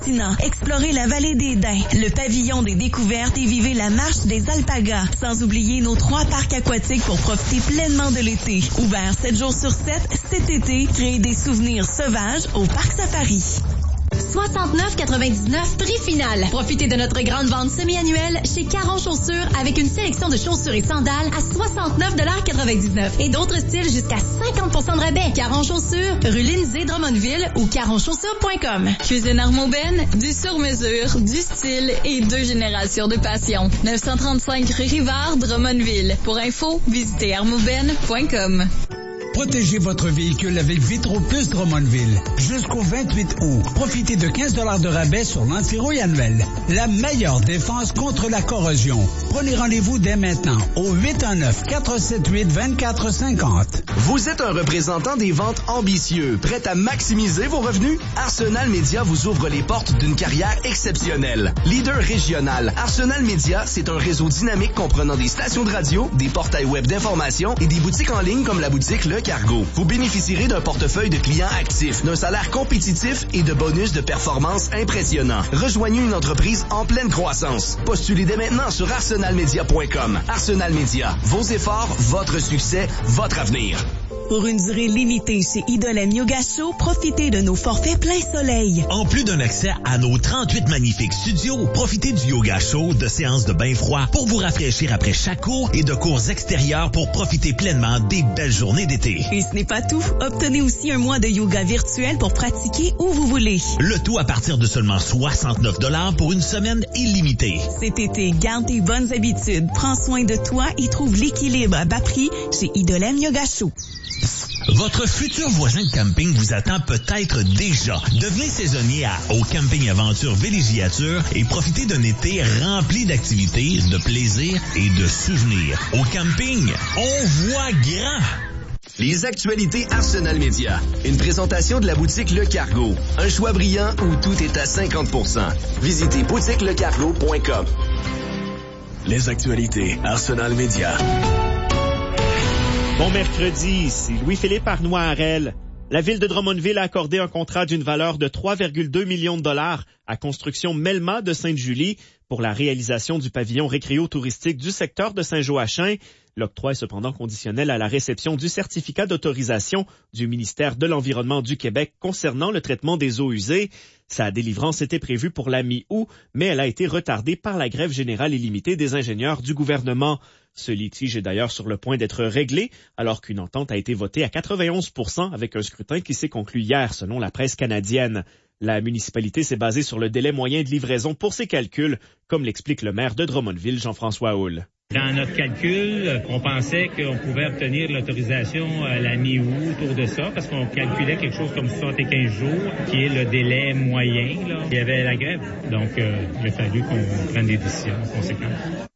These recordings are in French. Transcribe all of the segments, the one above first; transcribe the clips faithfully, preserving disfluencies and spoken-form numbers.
Tina, explorez la vallée des Daims, le pavillon des découvertes et vivez la marche des alpagas. Sans oublier nos trois parcs aquatiques pour profiter pleinement de l'été. Ouvert sept jours sur sept, cet été, créez des souvenirs sauvages au Parc Safari. soixante-neuf quatre-vingt-dix-neuf prix final. Profitez de notre grande vente semi-annuelle chez Caron Chaussures avec une sélection de chaussures et sandales à soixante-neuf quatre-vingt-dix-neuf et d'autres styles jusqu'à cinquante pour cent de rabais. Caron Chaussures, rue Lindsay Drummondville ou caron chaussures point com. Cuisine Armauben, du sur-mesure, du style et deux générations de passion. neuf cent trente-cinq rue Rivard, Drummondville. Pour info, visitez armauben point com. Protégez votre véhicule avec Vitro-Plus Drummondville. Jusqu'au vingt-huit août, profitez de quinze dollars de rabais sur l'anti-rouille annuel. La meilleure défense contre la corrosion. Prenez rendez-vous dès maintenant au huit un neuf, quatre sept huit, deux quatre cinq zéro. Vous êtes un représentant des ventes ambitieux, prêt à maximiser vos revenus? Arsenal Media vous ouvre les portes d'une carrière exceptionnelle. Leader régional, Arsenal Media, c'est un réseau dynamique comprenant des stations de radio, des portails web d'information et des boutiques en ligne comme la boutique Le Cargo. Vous bénéficierez d'un portefeuille de clients actifs, d'un salaire compétitif et de bonus de performance impressionnants. Rejoignez une entreprise en pleine croissance. Postulez dès maintenant sur arsenal media point com. Arsenal Media, vos efforts, votre succès, votre avenir. Pour une durée limitée chez Idolem Yoga Show, profitez de nos forfaits plein soleil. En plus d'un accès à nos trente-huit magnifiques studios, profitez du yoga show, de séances de bain froid pour vous rafraîchir après chaque cours et de cours extérieurs pour profiter pleinement des belles journées d'été. Et ce n'est pas tout. Obtenez aussi un mois de yoga virtuel pour pratiquer où vous voulez. Le tout à partir de seulement soixante-neuf dollars pour une semaine illimitée. Cet été, garde tes bonnes habitudes, prends soin de toi et trouve l'équilibre à bas prix chez Idolem Yoga Show. Votre futur voisin de camping vous attend peut-être déjà. Devenez saisonnier à Au Camping Aventure Villégiature et profitez d'un été rempli d'activités, de plaisir et de souvenirs. Au camping, on voit grand! Les actualités Arsenal Media. Une présentation de la boutique Le Cargo. Un choix brillant où tout est à cinquante pour cent. Visitez boutique le cargo point com. Les actualités Arsenal Media. Bon mercredi, ici Louis-Philippe Arnois-Harel. La ville de Drummondville a accordé un contrat d'une valeur de trois virgule deux millions de dollars à Construction Melma de Sainte-Julie pour la réalisation du pavillon récréo-touristique du secteur de Saint-Joachim. L'octroi est cependant conditionnel à la réception du certificat d'autorisation du ministère de l'Environnement du Québec concernant le traitement des eaux usées. Sa délivrance était prévue pour la mi-août, mais elle a été retardée par la grève générale illimitée des ingénieurs du gouvernement. Ce litige est d'ailleurs sur le point d'être réglé, alors qu'une entente a été votée à quatre-vingt-onze pour cent avec un scrutin qui s'est conclu hier, selon la presse canadienne. La municipalité s'est basée sur le délai moyen de livraison pour ses calculs, comme l'explique le maire de Drummondville, Jean-François Houle. Dans notre calcul, on pensait qu'on pouvait obtenir l'autorisation à la mi-août autour de ça, parce qu'on calculait quelque chose comme soixante-quinze jours, qui est le délai moyen. Là. Il y avait la grève, donc euh, il a fallu qu'on prenne des décisions conséquentes.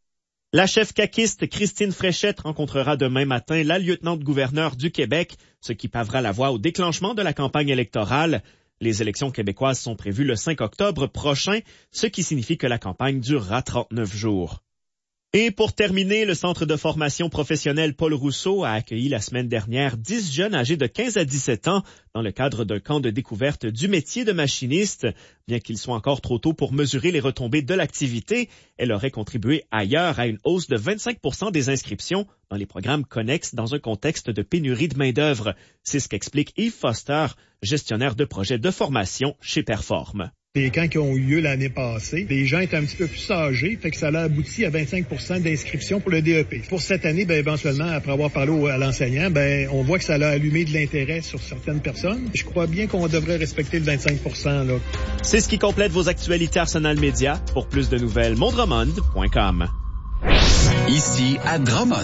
La chef caquiste Christine Fréchette rencontrera demain matin la lieutenant-gouverneur du Québec, ce qui pavera la voie au déclenchement de la campagne électorale. Les élections québécoises sont prévues le cinq octobre prochain, ce qui signifie que la campagne durera trente-neuf jours. Et pour terminer, le Centre de formation professionnelle Paul Rousseau a accueilli la semaine dernière dix jeunes âgés de quinze à dix-sept ans dans le cadre d'un camp de découverte du métier de machiniste. Bien qu'il soit encore trop tôt pour mesurer les retombées de l'activité, elle aurait contribué ailleurs à une hausse de vingt-cinq pour cent des inscriptions dans les programmes connexes dans un contexte de pénurie de main-d'œuvre. C'est ce qu'explique Yves Foster, gestionnaire de projet de formation chez Perform. Les camps qui ont eu lieu l'année passée, les gens étaient un petit peu plus âgés, fait que ça a abouti à vingt-cinq pour cent d'inscriptions pour le D E P. Pour cette année, ben éventuellement, après avoir parlé au, à l'enseignant, ben on voit que ça a allumé de l'intérêt sur certaines personnes. Je crois bien qu'on devrait respecter le vingt-cinq pour cent là. C'est ce qui complète vos actualités Arsenal Média. Pour plus de nouvelles, mondromond point com. Ici à Drummond.